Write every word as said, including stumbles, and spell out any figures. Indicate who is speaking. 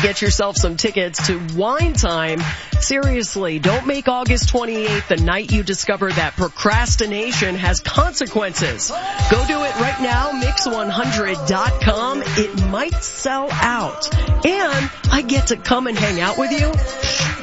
Speaker 1: get yourself some tickets to Wine Time. Seriously, don't make August twenty-eighth the night you discover that procrastination has consequences. Go do it right now, mix one hundred dot com. It might sell out. And I get to come and hang out with you.